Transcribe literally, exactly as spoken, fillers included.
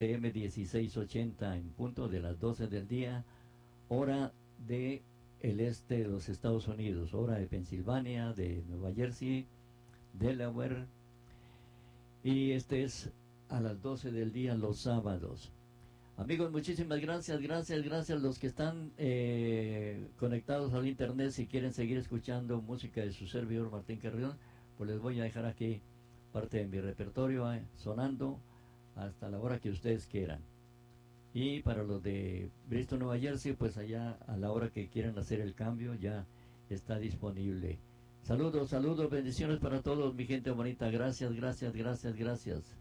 M dieciséis ochenta en punto de las doce del día, hora de el este de los Estados Unidos, hora de Pensilvania, de Nueva Jersey, Delaware, y este es a las doce del día los sábados. Amigos, muchísimas gracias, gracias, gracias a los que están eh, conectados al internet. Si quieren seguir escuchando música de su servidor Martín Carrión, pues les voy a dejar aquí parte de mi repertorio eh, sonando hasta la hora que ustedes quieran. Y para los de Bristol, Nueva Jersey, pues allá a la hora que quieran hacer el cambio ya está disponible. Saludos, saludos, bendiciones para todos, mi gente bonita. Gracias, gracias, gracias, gracias.